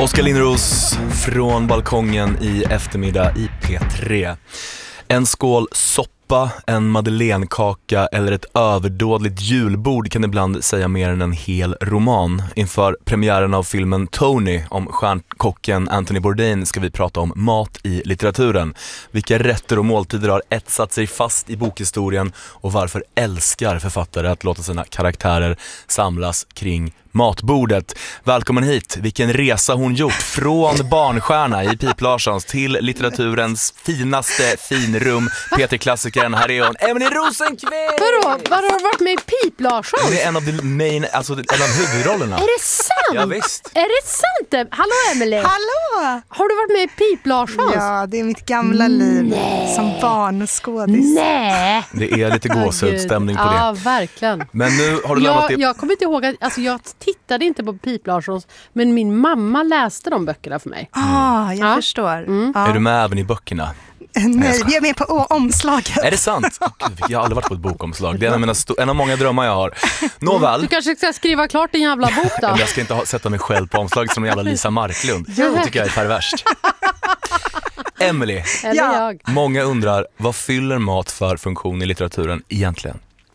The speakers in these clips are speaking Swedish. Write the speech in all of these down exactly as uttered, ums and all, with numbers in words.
Oskar Lindros från balkongen i eftermiddag i P tre. En skål soppa, en madeleinekaka eller ett överdådligt julbord kan ibland säga mer än en hel roman. Inför premiären av filmen Tony om stjärnkocken Anthony Bourdain ska vi prata om mat i litteraturen. Vilka rätter och måltider har etsat sig fast i bokhistorien och varför älskar författare att låta sina karaktärer samlas kring matbordet. Välkommen hit. Vilken resa hon gjort från barnstjärna i Pip Larssons till litteraturens finaste finrum. Peter-klassikern, här är hon, Emily Rosenqvist. Vadå? Var har du varit med i Pip Larsson? Det är en av de main, alltså en av huvudrollerna. Är det sant? Ja, visst. Är det sant? Hallå Emily. Hallå! Har du varit med i Pip Larsson? Ja, det är mitt gamla liv Nej. som barnskådis. Nej. Det är lite gåshudstämning på det. Ja, verkligen. Men nu har du lämnat jag, det. jag kommer inte ihåg att, alltså jag tittade inte på Pip Larssons, men min mamma läste de böckerna för mig. Ah, jag Ja. förstår. Mm. Ja. Är du med även i böckerna? Nej, vi är med på å- omslaget. Är det sant? Oh, Gud, jag har aldrig varit på ett bokomslag. Det är en av, mina sto- en av många drömmar jag har. Nåväl. Du kanske ska skriva klart din jävla bok då? Jag ska inte ha, sätta mig själv på omslaget som en jävla Lisa Marklund. Det tycker jag är perverst. Emily, Eller Ja. jag. många undrar, vad fyller mat för funktion i litteraturen egentligen?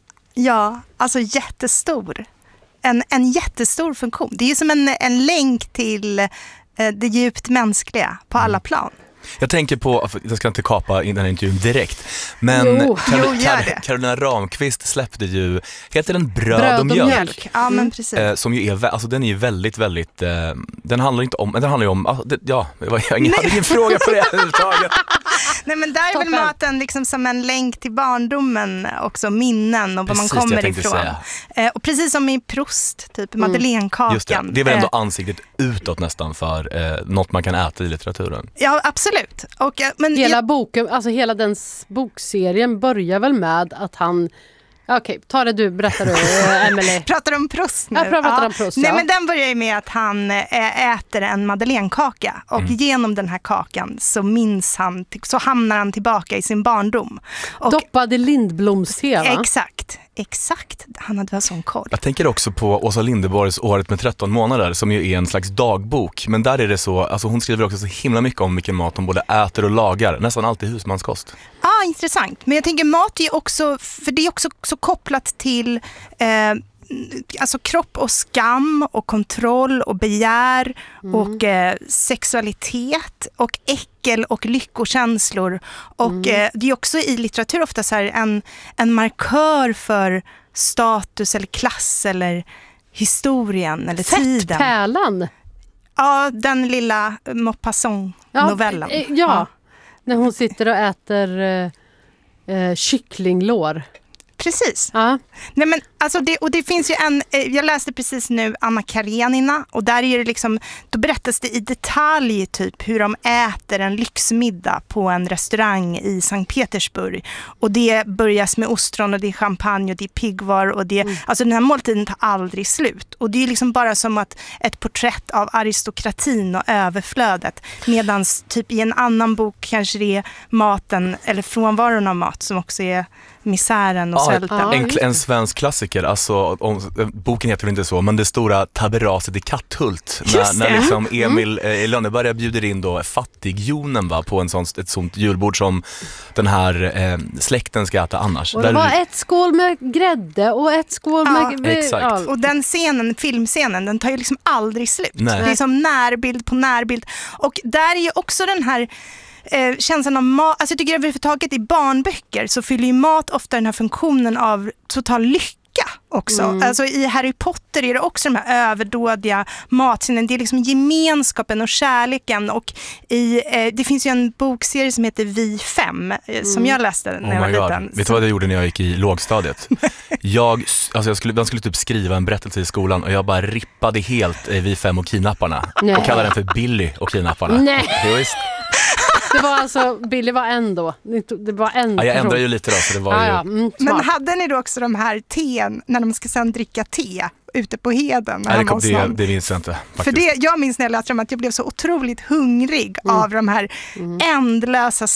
Ja, alltså jättestor. En, en jättestor funktion. Det är ju som en, en länk till eh, det djupt mänskliga på alla plan. Jag tänker på, jag ska inte kapa in den här intervjun direkt, men Jo. Karol- Jo, gör Kar- det. Carolina Ramqvist släppte ju, heter den Bröd, Bröd och och mjölk? mjölk. Ja, men Mm. precis. Eh, som ju är, vä- alltså den är ju väldigt, väldigt, eh, den handlar inte om, den handlar ju om, ah, det, ja, jag har ingen, hade ingen fråga på det överhuvudtaget. Nej, men där är väl Toppen. maten liksom som en länk till barndomen, också minnen och var Precis, man jag kommer tänkte ifrån. säga. Eh, och precis som i Proust, typ madeleinekakan. Just det, det är väl ändå Eh, ansiktet utåt nästan för eh, något man kan äta i litteraturen. ja, absolut. Och, eh, men Hela jag, boken, alltså hela den s- bokserien börjar väl med att han... Okej, ta det du, berättar du, eh, Emily. pratar om Proust nu. Jag pratar om Proust, Nej, ja. men den börjar ju med att han eh, äter en madeleinekaka och Mm. genom den här kakan så minns han, så hamnar han tillbaka i sin barndom. Och, Doppad i lindblomste, va? exakt, exakt. Han hade väl sån koll. Jag tänker också på Åsa Linderborgs Året med tretton månader som ju är en slags dagbok. Men där är det så, alltså hon skriver också så himla mycket om vilken mat hon både äter och lagar. Nästan alltid husmanskost. Ja, ah, intressant. Men jag tänker mat är också, för det är också så kopplat till eh, alltså kropp och skam och kontroll och begär och eh, sexualitet och äckel och lyckokänslor. Och eh, det är också i litteratur ofta så här en, en markör för status eller klass eller historien eller tiden. Fettpärlan. Ja, den lilla Maupassant-novellen. Ja, eh, ja, när hon sitter och äter eh, eh, kycklinglår. Precis. Ja. Nej, men alltså det, och det finns ju en, eh, jag läste precis nu Anna Karenina och där är det liksom, då berättas det i detalj typ hur de äter en lyxmiddag på en restaurang i Sankt Petersburg och det börjas med ostron och det är champagne och det är piggvar och det, mm. alltså den här måltiden tar aldrig slut och det är liksom bara som att ett porträtt av aristokratin och överflödet medans typ i en annan bok kanske det är maten eller frånvaron av mat som också är misären och Ja, svälten. Ja, en, just det. en svensk klassiker, alltså om, boken heter väl inte så, men det stora taberaset i Katthult när, Just när det. liksom Emil eh, i Lönneberga bjuder in då fattigjonen va, på en sån, ett sånt julbord som den här eh, släkten ska äta annars. Och det Där- var ett skål med grädde och ett skål Ja, med... exakt. Och den scenen, filmscenen, den tar ju liksom aldrig slut. Nej. Det är som närbild på närbild. Och där är ju också den här eh, känslan av mat. Alltså jag tycker överhuvudtaget i barnböcker så fyller ju mat ofta den här funktionen av total lycka också. Mm. Alltså i Harry Potter är det också de här överdådiga matsinnen. Det är liksom gemenskapen och kärleken. Och i, eh, det finns ju en bokserie som heter Vi fem eh, som Mm. jag läste när Oh jag var my God. liten. Vet du vad jag gjorde när jag gick i lågstadiet? Jag, alltså jag skulle, de skulle typ skriva en berättelse i skolan och jag bara rippade helt eh, Vi fem och kidnapparna. Nej. Och kallade den för Billy och kidnapparna. Nej. Jo, visst. Det var alltså, Billy var en då. Det var en Ja, jag person. ändrade ju lite då så det var Ja, ju... ja. Mm, Men smart. hade ni då också de här teen när de ska sen dricka te ute på heden? Nej, det, hemma kom, hos det, någon? det minns jag inte faktiskt. För det, jag minns när jag läste dem att jag blev så otroligt hungrig Mm. av de här Mm. ändlösa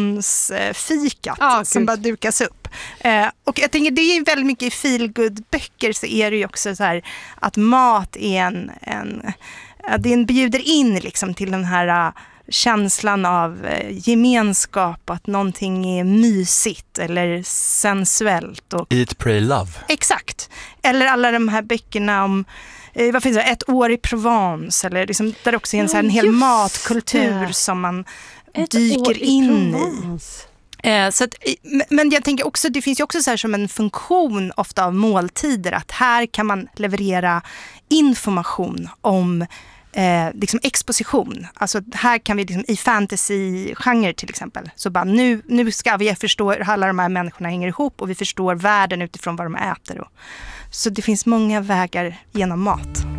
skonsfikat Ah, som gud. bara dukas upp. Eh, och jag tänker det är ju väldigt mycket i feelgood-böcker så är det ju också så här att mat är en, en den bjuder in liksom till den här uh, känslan av uh, gemenskap, att någonting är mysigt eller sensuellt. Och... Eat, pray, love. Exakt. Eller alla de här böckerna om eh, vad finns det? Ett år i Provence, eller liksom, där också är en, ja, så här, en hel matkultur det. Som man Ett dyker in i. Eh, så att, men jag tänker också, det finns ju också så här som en funktion ofta av måltider, att här kan man leverera information om eh, liksom exposition. Alltså här kan vi liksom, i fantasy-genre till exempel, så bara nu, nu ska vi förstå hur alla de här människorna hänger ihop och vi förstår världen utifrån vad de äter. Och, så det finns många vägar genom mat.